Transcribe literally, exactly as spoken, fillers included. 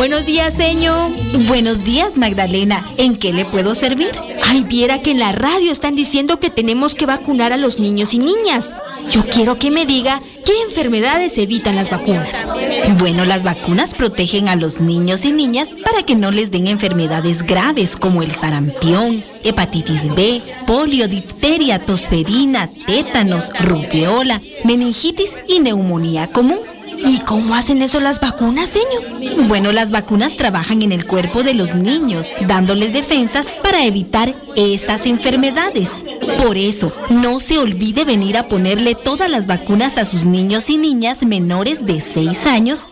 Buenos días, señor. Buenos días, Magdalena. ¿En qué le puedo servir? Ay, viera que en la radio están diciendo que tenemos que vacunar a los niños y niñas. Yo quiero que me diga qué enfermedades evitan las vacunas. Bueno, las vacunas protegen a los niños y niñas para que no les den enfermedades graves como el sarampión, hepatitis B, polio, difteria, tosferina, tétanos, rubiola, meningitis y neumonía común. ¿Y cómo hacen eso las vacunas, señor? Bueno, las vacunas trabajan en el cuerpo de los niños, dándoles defensas para evitar esas enfermedades. Por eso, no se olvide venir a ponerle todas las vacunas a sus niños y niñas menores de seis años